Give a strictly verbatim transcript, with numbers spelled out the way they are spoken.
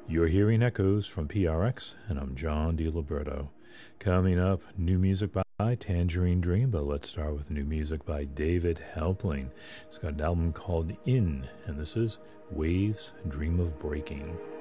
You're hearing Echoes from P R X, and I'm John DiLiberto. Coming up, new music by Tangerine Dream, but let's start with new music by David Helpling. It's got an album called In, and this is Waves Dream of Breaking.